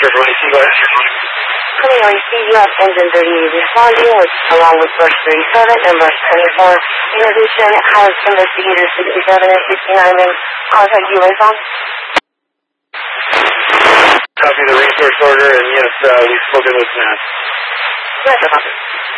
Director from IC, go ahead. Coming on CGF engine 38 responding with, along with bus 37 and bus 24. In addition, has investigators 67 and 69 been contact you and Tom? Copy the resource order, and yes, we've spoken with Matt. Yes,